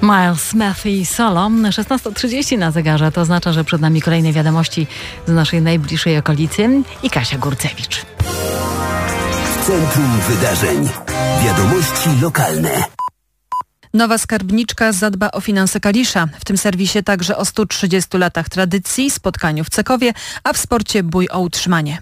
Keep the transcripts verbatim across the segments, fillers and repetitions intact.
Miles Smith i Solo. szesnasta trzydzieści na zegarze. To oznacza, że przed nami kolejne wiadomości z naszej najbliższej okolicy i Kasia Górcewicz. W centrum wydarzeń. Wiadomości lokalne. Nowa skarbniczka zadba o finanse Kalisza. W tym serwisie także o stu trzydziestu latach tradycji, spotkaniu w Cekowie, a w sporcie bój o utrzymanie.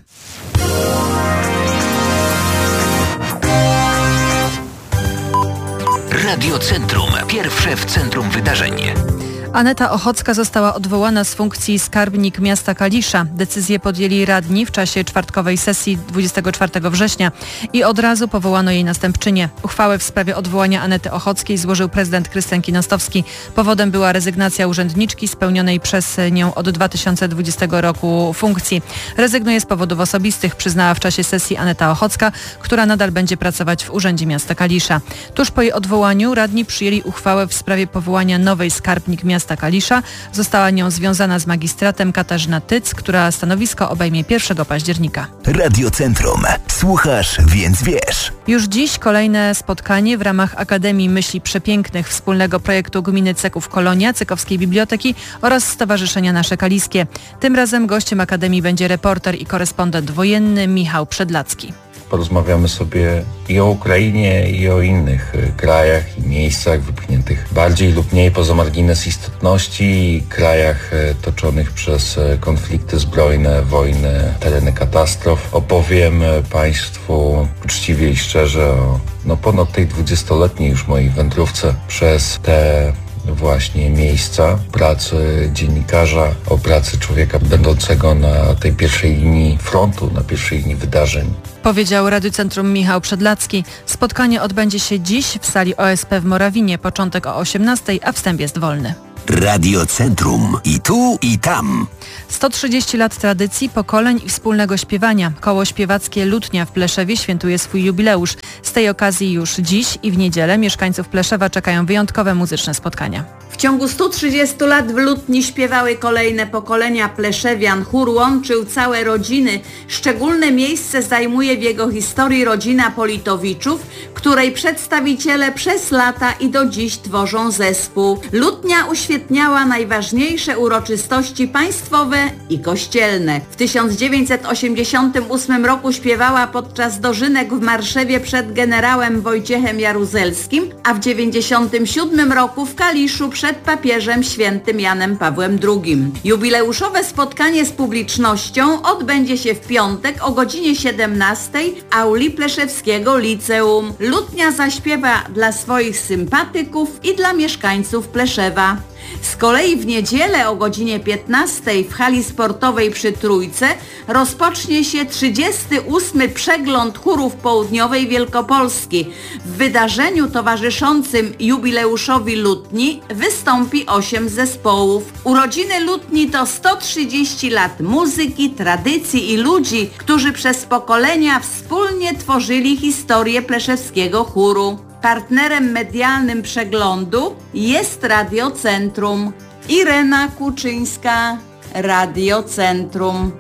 Radio Centrum. Pierwsze w centrum wydarzeń. Aneta Ochocka została odwołana z funkcji skarbnik miasta Kalisza. Decyzję podjęli radni w czasie czwartkowej sesji dwudziestego czwartego września i od razu powołano jej następczynię. Uchwałę w sprawie odwołania Anety Ochockiej złożył prezydent Krystian Kinostowski. Powodem była rezygnacja urzędniczki spełnionej przez nią od dwa tysiące dwudziestego roku funkcji. Rezygnuje z powodów osobistych, przyznała w czasie sesji Aneta Ochocka, która nadal będzie pracować w Urzędzie Miasta Kalisza. Tuż po jej odwołaniu radni przyjęli uchwałę w sprawie powołania nowej skarbnik miasta Kalisza. Została nią związana z magistratem Katarzyna Tyc, która stanowisko obejmie pierwszego października. Radio Centrum. Słuchasz, więc wiesz. Już dziś kolejne spotkanie w ramach Akademii Myśli Przepięknych, wspólnego projektu Gminy Ceków Kolonia, Cekowskiej Biblioteki oraz Stowarzyszenia Nasze Kaliskie. Tym razem gościem Akademii będzie reporter i korespondent wojenny Michał Przedlacki. Porozmawiamy sobie i o Ukrainie, i o innych krajach i miejscach wypchniętych bardziej lub mniej poza margines istotności, i krajach toczonych przez konflikty zbrojne, wojny, tereny katastrof. Opowiem Państwu uczciwie i szczerze o no, ponad tej dwudziestoletniej już mojej wędrówce przez te właśnie miejsca pracy dziennikarza, o pracy człowieka będącego na tej pierwszej linii frontu, na pierwszej linii wydarzeń. Powiedział Radiu Centrum Michał Przedlacki. Spotkanie odbędzie się dziś w sali O S P w Morawinie. Początek o osiemnastej, a wstęp jest wolny. Radio Centrum. I tu, i tam. sto trzydzieści lat tradycji, pokoleń i wspólnego śpiewania. Koło śpiewackie Lutnia w Pleszewie świętuje swój jubileusz. Z tej okazji już dziś i w niedzielę mieszkańców Pleszewa czekają wyjątkowe muzyczne spotkania. W ciągu stu trzydziestu lat w Lutni śpiewały kolejne pokolenia pleszewian. Chór łączył całe rodziny. Szczególne miejsce zajmuje w jego historii rodzina Politowiczów, której przedstawiciele przez lata i do dziś tworzą zespół. Lutnia uświetniała najważniejsze uroczystości państwowe i kościelne. W tysiąc dziewięćset osiemdziesiątym ósmym roku śpiewała podczas dożynek w Marszewie przed generałem Wojciechem Jaruzelskim, a w dziewięćdziesiątym siódmym roku w Kaliszu przed papieżem świętym Janem Pawłem drugim. Jubileuszowe spotkanie z publicznością odbędzie się w piątek o godzinie siedemnastej w auli Pleszewskiego Liceum. Lutnia zaśpiewa dla swoich sympatyków i dla mieszkańców Pleszewa. Z kolei w niedzielę o godzinie piętnastej w hali sportowej przy Trójce rozpocznie się trzydziesty ósmy przegląd chórów południowej Wielkopolski. W wydarzeniu towarzyszącym jubileuszowi Lutni wystąpi osiem zespołów. Urodziny Lutni to sto trzydzieści lat muzyki, tradycji i ludzi, którzy przez pokolenia wspólnie tworzyli historię pleszewskiego chóru. Partnerem medialnym przeglądu jest Radio Centrum. Irena Kuczyńska, Radio Centrum.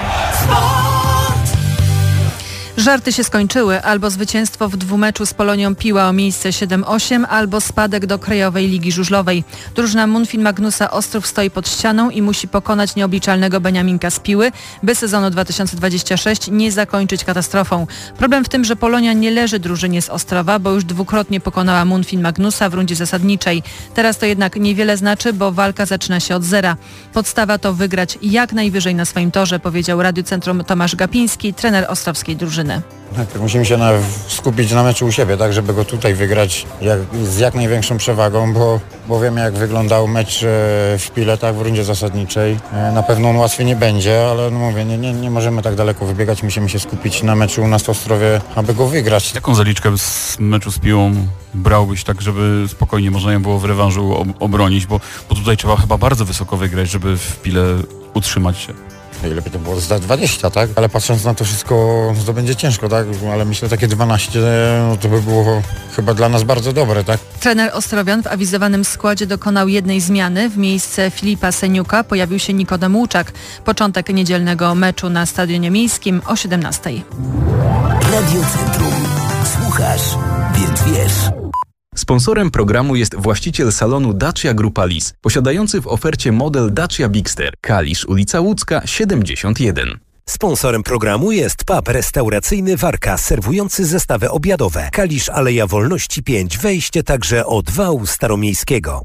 Żarty się skończyły. Albo zwycięstwo w dwumeczu z Polonią Piła o miejsce siedem osiem, albo spadek do Krajowej Ligi Żużlowej. Drużyna Munfin Magnusa Ostrów stoi pod ścianą i musi pokonać nieobliczalnego Beniaminka z Piły, by sezonu dwa tysiące dwudziestego szóstego nie zakończyć katastrofą. Problem w tym, że Polonia nie leży drużynie z Ostrowa, bo już dwukrotnie pokonała Munfin Magnusa w rundzie zasadniczej. Teraz to jednak niewiele znaczy, bo walka zaczyna się od zera. Podstawa to wygrać jak najwyżej na swoim torze, powiedział Radiu Centrum Tomasz Gapiński, trener ostrowskiej drużyny. Tak, musimy się na, skupić na meczu u siebie, tak, żeby go tutaj wygrać jak, z jak największą przewagą, bo, bo wiemy, jak wyglądał mecz w Piletach w rundzie zasadniczej. Na pewno on łatwy nie będzie, ale no mówię, nie, nie, nie możemy tak daleko wybiegać, musimy się skupić na meczu u nas w Ostrowie, aby go wygrać. Jaką zaliczkę z meczu z Piłą brałbyś tak, żeby spokojnie można ją było w rewanżu ob- obronić, bo, bo tutaj trzeba chyba bardzo wysoko wygrać, żeby w Pile utrzymać się. Lepiej to było zdać dwadzieścia, tak? Ale patrząc na to wszystko, to będzie ciężko, tak? Ale myślę, takie dwanaście, no to by było chyba dla nas bardzo dobre, tak? Trener Ostrowian w awizowanym składzie dokonał jednej zmiany. W miejsce Filipa Seniuka pojawił się Nikodem Łuczak. Początek niedzielnego meczu na Stadionie Miejskim o siedemnastej. Radio Centrum. Słuchasz, więc wiesz. Sponsorem programu jest właściciel salonu Dacia Grupa Lis, posiadający w ofercie model Dacia Bigster, Kalisz, ulica Łódzka, siedemdziesiąt jeden. Sponsorem programu jest pub restauracyjny Warka, serwujący zestawy obiadowe. Kalisz, Aleja Wolności pięć, wejście także od wału staromiejskiego.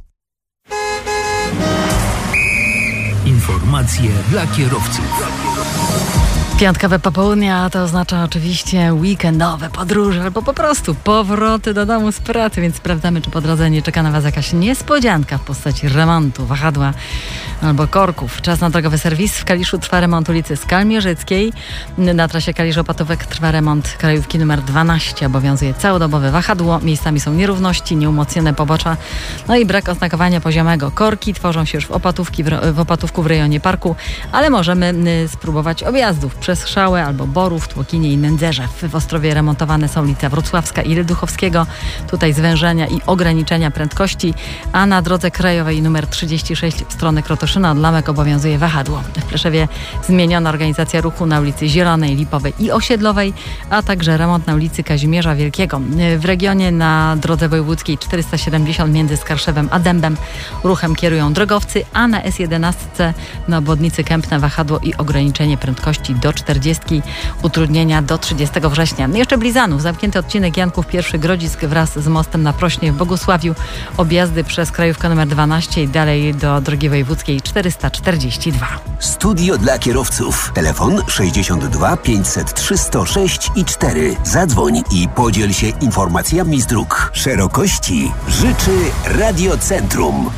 Informacje dla kierowców. Piątkowe popołudnia to oznacza oczywiście weekendowe podróże albo po prostu powroty do domu z pracy, więc sprawdzamy, czy po drodze nie czeka na Was jakaś niespodzianka w postaci remontu, wahadła albo korków. Czas na drogowy serwis. W Kaliszu trwa remont ulicy Skalmierzyckiej. Na trasie Kalisz-Opatówek trwa remont krajówki numer dwanaście. Obowiązuje całodobowe wahadło. Miejscami są nierówności, nieumocnione pobocza, no i brak oznakowania poziomego. Korki tworzą się już w, opatówki, w, w opatówku w rejonie parku, ale możemy y, spróbować objazdów przez Szałę albo Borów, Tłokinie i Nędzerzew. W Ostrowie remontowane są ulica Wrocławska i Leduchowskiego. Tutaj zwężenia i ograniczenia prędkości, a na drodze krajowej numer trzydzieści sześć w stronę Krotoszyna od Lamek obowiązuje wahadło. W Pleszewie zmieniona organizacja ruchu na ulicy Zielonej, Lipowej i Osiedlowej, a także remont na ulicy Kazimierza Wielkiego. W regionie na drodze wojewódzkiej czterysta siedemdziesiąt między Skarszewem a Dębem ruchem kierują drogowcy, a na S jedenaście na obwodnicy Kępna wahadło i ograniczenie prędkości do czterdziestu, utrudnienia do trzydziestego września. Jeszcze Blizanów, zamknięty odcinek Janków I Grodzisk wraz z mostem na Prośnie w Bogusławiu, objazdy przez krajówkę numer dwanaście i dalej do drogi wojewódzkiej czterysta czterdzieści dwa. Studio dla kierowców. Telefon sześćdziesiąt dwa pięćset trzy sto sześć i cztery. Zadzwoń i podziel się informacjami z dróg. Szerokości życzy Radiocentrum.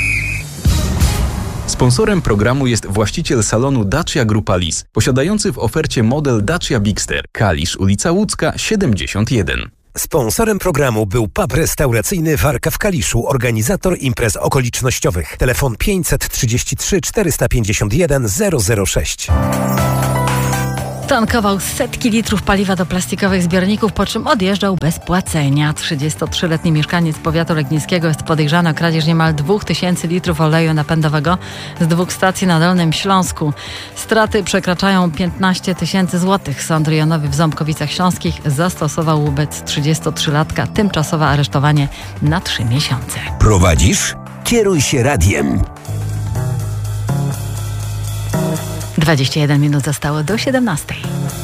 Sponsorem programu jest właściciel salonu Dacia Grupa Lis, posiadający w ofercie model Dacia Bigster, Kalisz, ulica Łódzka, siedemdziesiąt jeden. Sponsorem programu był pub restauracyjny Warka w Kaliszu, organizator imprez okolicznościowych. Telefon pięćset trzydzieści trzy czterysta pięćdziesiąt jeden zero zero sześć. Tankował setki litrów paliwa do plastikowych zbiorników, po czym odjeżdżał bez płacenia. trzydziestotrzyletni mieszkaniec powiatu legnickiego jest podejrzany o kradzież niemal dwóch tysięcy litrów oleju napędowego z dwóch stacji na Dolnym Śląsku. Straty przekraczają piętnaście tysięcy złotych. Sąd rejonowy w Ząbkowicach Śląskich zastosował wobec trzydziestotrzylatka tymczasowe aresztowanie na trzy miesiące. Prowadzisz? Kieruj się radiem. dwadzieścia jeden minut zostało do siedemnastej.